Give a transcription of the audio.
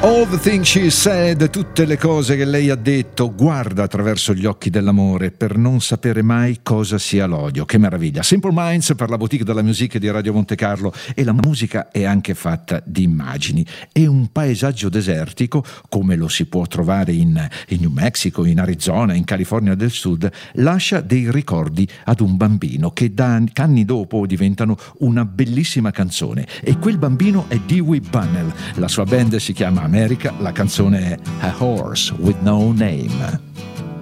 All the things she said, tutte le cose che lei ha detto, guarda attraverso gli occhi dell'amore per non sapere mai cosa sia l'odio. Che meraviglia. Simple Minds per la boutique della musica di Radio Monte Carlo, e la musica è anche fatta di immagini. E un paesaggio desertico, come lo si può trovare in New Mexico, in Arizona, in California del Sud, lascia dei ricordi ad un bambino che anni dopo diventano una bellissima canzone. E quel bambino è Dewey Bunnell. La sua band si chiama America, la canzone è A Horse with No Name.